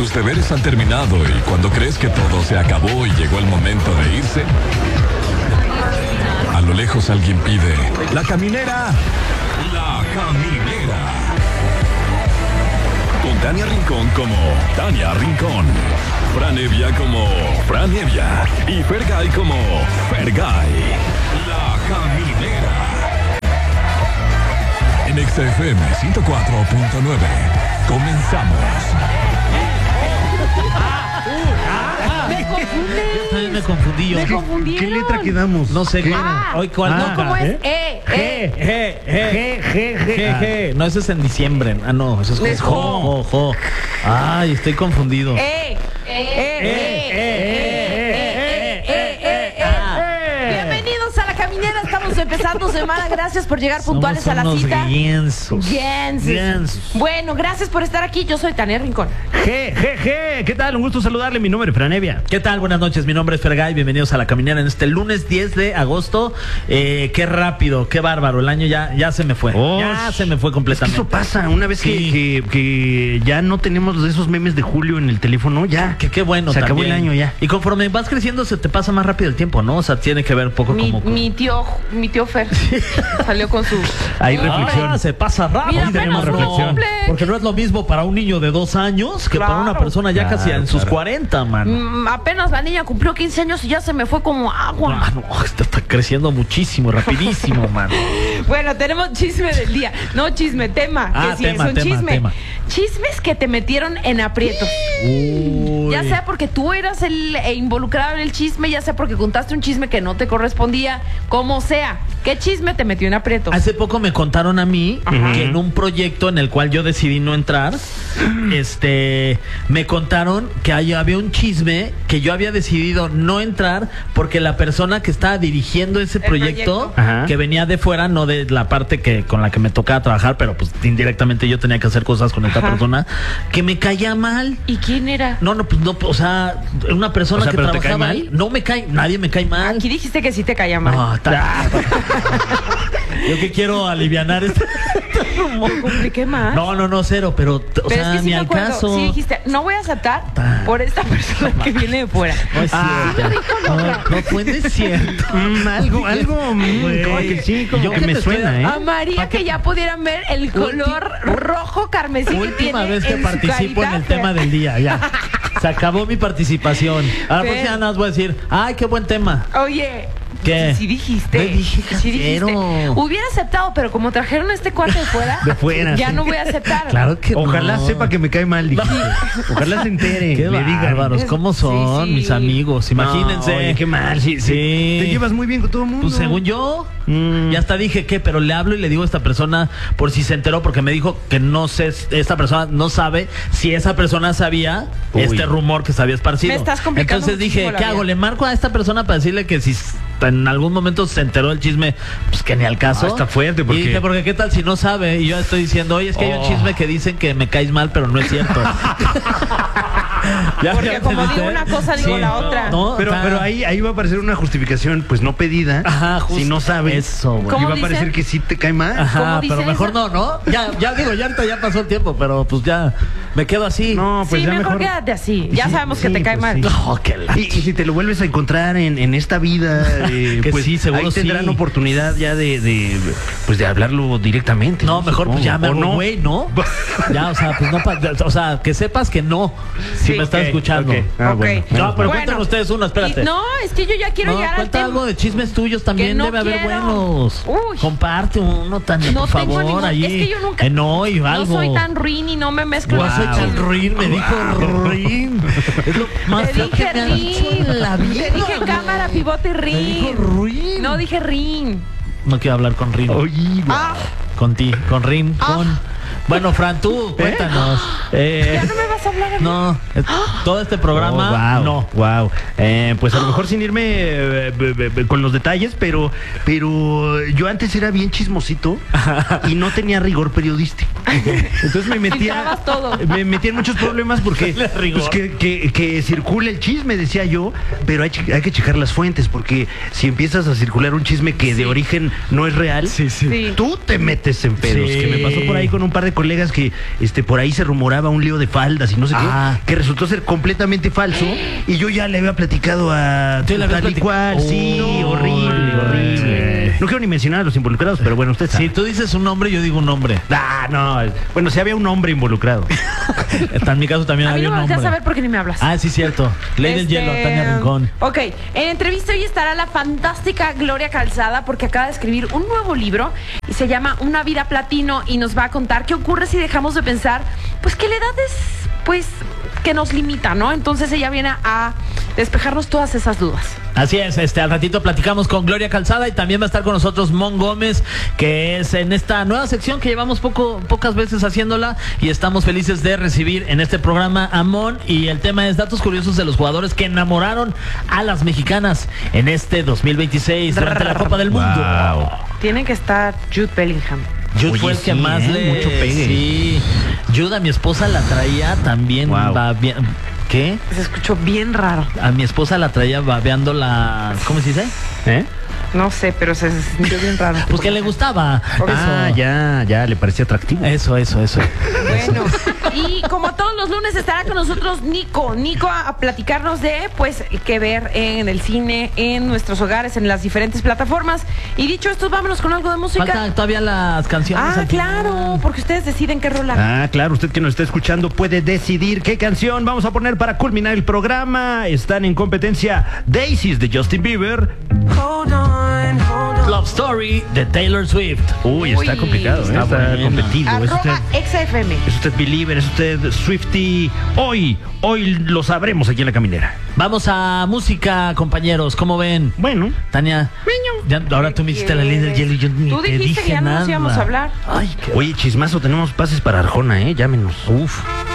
tus deberes han terminado y cuando crees que todo se acabó y llegó el momento de irse, a lo lejos alguien pide: ¡La caminera! ¡La caminera! Con Tania Rincón como Tania Rincón, Fran Evia como Fran Evia y Fergay como Fergay. La caminera. En XFM 104.9. Comenzamos. Me confundí yo. Me confundieron. ¿Qué letra quedamos? No sé qué era. Hoy cuál No, ¿cómo es? G. No, eso es en diciembre. Ah, no, eso es jo. Ay, estoy confundido. Bienvenidos a La Caminera, estamos empezando semana. Gracias por llegar puntuales a la cita. Lienzos. Bueno, gracias por estar aquí. Yo soy Tania Rincón. ¿Qué tal? Un gusto saludarle. Mi nombre es Fran Evia. ¿Qué tal? Buenas noches, mi nombre es Fergay. Bienvenidos a La Caminera en este lunes 10 de agosto. Qué rápido, qué bárbaro. El año ya se me fue. Ya se me fue completamente. Eso pasa, una vez que ya no tenemos esos memes de julio en el teléfono, ya. Qué bueno. Se acabó también. el año ya. Y conforme vas creciendo se te pasa más rápido el tiempo, ¿no? O sea, tiene que ver un poco Mi tío Fer salió con su... Hay reflexión. Se pasa rápido. Mira, apenas reflexión. cumple. Porque no es lo mismo para un niño de 2 años que para una persona ya casi en sus 40, man. Apenas la niña cumplió 15 años y ya se me fue como agua. No, está creciendo muchísimo, rapidísimo, man. Bueno, tenemos chisme del día. No chisme, tema. Que sí, es un chisme. Chismes que te metieron en aprietos. Uy. Ya sea porque tú eras el involucrado en el chisme, ya sea porque contaste un chisme que no te correspondía, como sea. ¿Qué chisme te metió en aprietos? Hace poco me contaron a mí Ajá. que en un proyecto en el cual yo decidí no entrar, me contaron que había un chisme que yo había decidido no entrar porque la persona que estaba dirigiendo ese proyecto, Ajá. que venía de fuera, no de la parte con la que me tocaba trabajar, pero pues indirectamente yo tenía que hacer cosas con esta Ajá. persona, que me caía mal. ¿Y quién era? No, o sea, una persona O sea, que ¿pero te cae trabajaba mal? ahí, nadie me cae mal. Aquí dijiste que sí te caía mal. No, yo que quiero alivianar este rumor. ¿Te compliqué más? No, cero, pero Pero es que sí ni me al acuerdo. caso. Sí dijiste, no voy a aceptar por esta persona que viene de fuera. No es cierto. No puede ser cierto. Algo como que sí, como Yo que que me te suena, estoy- ¿eh? A María que ya pudieran ver el color rojo carmesí que Última tiene vez que en su participo en carita. el tema del día, ya. Se acabó mi participación. A la Pero- próxima nada más voy a decir, ay, qué buen tema. Oye, ¿Qué? sí dijiste. Le dije, Sí dijiste. casero. Hubiera aceptado, pero como trajeron a este cuate de fuera, ya no voy a aceptar. Claro que Ojalá no. sepa que me cae mal, dijiste. Ojalá se entere, Qué le diga. bárbaros, ¿cómo son Sí. mis amigos? Imagínense. No, oye, qué mal, sí. Te llevas muy bien con todo el mundo. Pues según yo, y hasta dije que, pero le hablo y le digo a esta persona por si se enteró, porque me dijo que no sé, esta persona no sabe si esa persona sabía este rumor que se había esparcido. Me estás complicando Entonces dije, muchísimo la ¿qué hago? vida. Le marco a esta persona para decirle que si en algún momento se enteró del chisme, pues que ni al caso. Ah, está fuerte, porque- Y dije, porque qué tal si no sabe, y yo estoy diciendo, oye, es que hay un chisme que dicen que me caes mal, pero no es cierto. Porque como entendiste? digo una cosa, digo la otra. No, Pero ahí va a aparecer una justificación, pues no pedida. Ajá, justo. Si no sabes. Eso, güey. Y ¿Cómo va a parecer dicen? que sí te cae mal. Ajá, ¿Cómo dice pero mejor eso? no. Ya digo, ya ahorita ya pasó el tiempo, pero pues ya me quedo así. No, pues sí, ya mejor quédate así. Ya Sí, sabemos que sí, te cae pues mal. sí. No, que la... Y si te lo vuelves a encontrar en esta vida, Que pues sí, seguro ahí tendrán sí. oportunidad ya de hablarlo directamente. No, mejor pues ya me ¿O hago güey, ¿no? Ya, o sea, pues no, o sea, que sepas que no, si Sí. me estás Ok, escuchando. ok. Ah, Ok. bueno. No, pero Bueno. cuenten ustedes una, espérate. No, es que yo ya quiero No, llegar al cuenta tema. algo de chismes tuyos también, Que no debe haber quiero. buenos. Uy. Comparte uno, Tania, No por tengo favor, ningún... allí. Es que yo nunca... No, y algo. No soy tan ruin y no me mezclo. No en soy los tan chismes. ruin, me dijo ruin. Es lo más Te feo que dije me han dicho en la rin. vida. Te dije cámara, pivote y Me dijo rin. ruin. No dije rin. No quiero hablar con Rin. Oye, güey. Ah, Con Rin, con. Bueno, Fran, tú, cuéntanos. ya no me vas a hablar a mí. No, todo este programa, no. Wow. Pues a lo mejor sin irme con los detalles, pero yo antes era bien chismosito y no tenía rigor periodístico. Entonces me metía Filtrabas todo. en muchos problemas porque Dale rigor. pues, que circule el chisme, decía yo, pero hay que checar las fuentes, porque si empiezas a circular un chisme que de origen no es real, Sí. tú te metes en pedos. Sí. Que me pasó por ahí con un par de colegas que por ahí se rumoraba un lío de faldas y no sé Ah. qué, que resultó ser completamente falso. Y yo ya le había platicado a ¿Tú le habías tal y cual. platicado? Sí, No, horrible. No quiero ni mencionar a los involucrados, pero bueno, usted sabe. Si tú dices un nombre, yo digo un nombre. Ah, no. Bueno, si había un hombre involucrado. En mi caso también A mí había no un me volteas nombre. a ver porque ni me hablas. Ah, sí, cierto. Ley del Hielo, Tania Rincón. Ok, en entrevista hoy estará la fantástica Gloria Calzada porque acaba de escribir un nuevo libro y se llama Una vida platino y nos va a contar qué ocurre si dejamos de pensar, pues que la edad es, pues, que nos limita, ¿no? Entonces ella viene a despejarnos todas esas dudas. Así es, al ratito platicamos con Gloria Calzada y también va a estar con nosotros Mon Gómez, que es en esta nueva sección que llevamos pocas veces haciéndola y estamos felices de recibir en este programa a Mon, y el tema es datos curiosos de los jugadores que enamoraron a las mexicanas en este 2026 durante la Copa del Mundo. Wow. Tiene que estar Jude Bellingham. Jude Oye, fue el que sí, más le... mucho pegue. Sí, Jude a mi esposa la traía también Wow. ¿Qué? Se escuchó bien raro. A mi esposa la traía babeando la... ¿Cómo se dice? ¿Eh? No sé, pero se sintió bien raro. Pues que le gustaba. Por eso. Ah, ya le parecía atractivo. Eso. Bueno, y como todos los lunes estará con nosotros Nico a platicarnos de, pues, qué ver en el cine, en nuestros hogares, en las diferentes plataformas. Y dicho esto, vámonos con algo de música. Faltan todavía las canciones. Ah, al final. claro, porque ustedes deciden qué rola. Ah, claro, usted que nos está escuchando puede decidir qué canción vamos a poner para culminar el programa. Están en competencia Daisies de Justin Bieber. Love Story de Taylor Swift. Uy, está Uy, complicado, está está bueno. competido. Es usted, Arroba XFM. es usted believer, es usted Swiftie. Hoy lo sabremos aquí en La Caminera. Vamos a música, compañeros. ¿Cómo ven? Bueno, Tania, ahora tú me hiciste la ley del hielo y yo ni Tú te dijiste dije que ya no nada. nos íbamos a hablar. Ay, qué... oye, chismazo, tenemos pases para Arjona, llámenos. Uf.